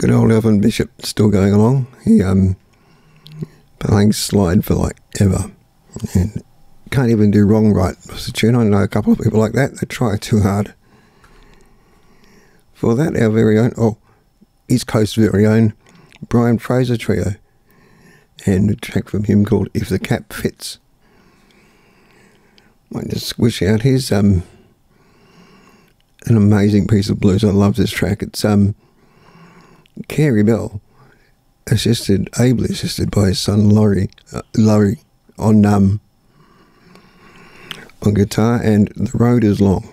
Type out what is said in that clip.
Good old Elvin Bishop still going along. He playing slide for like ever. And can't even do wrong right. Was the tune. I know a couple of people like that. They try too hard. For that, our very own, East Coast very own, Brian Fraser Trio. And a track from him called If the Cap Fits. Might just squish out. Here's an amazing piece of blues. I love this track. It's Carey Bell, ably assisted by his son Laurie on guitar, and The Road Is Long.